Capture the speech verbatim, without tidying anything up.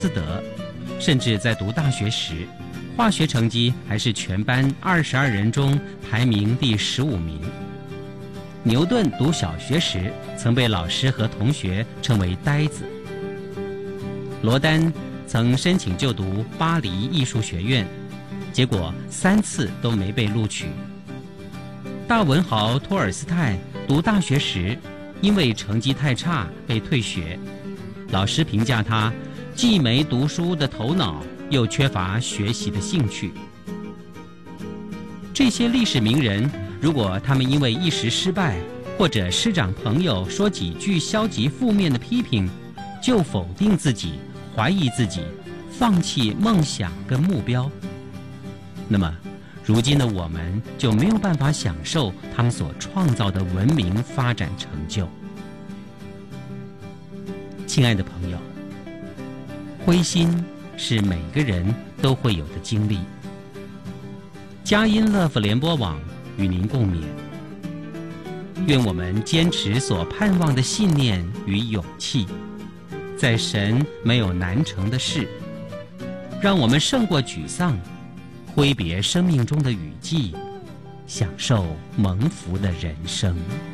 斯德，甚至在读大学时，化学成绩还是全班二十二人中排名第十五名。牛顿读小学时，曾被老师和同学称为呆子。罗丹曾申请就读巴黎艺术学院，结果三次都没被录取。大文豪托尔斯泰读大学时，因为成绩太差被退学，老师评价他既没读书的头脑，又缺乏学习的兴趣。这些历史名人，如果他们因为一时失败，或者师长朋友说几句消极负面的批评，就否定自己，怀疑自己，放弃梦想跟目标，那么如今的我们就没有办法享受他们所创造的文明发展成就。亲爱的朋友，灰心是每个人都会有的经历。佳音乐福联播网与您共勉，愿我们坚持所盼望的信念与勇气，在神没有难成的事，让我们胜过沮丧，挥别生命中的雨季，享受蒙福的人生。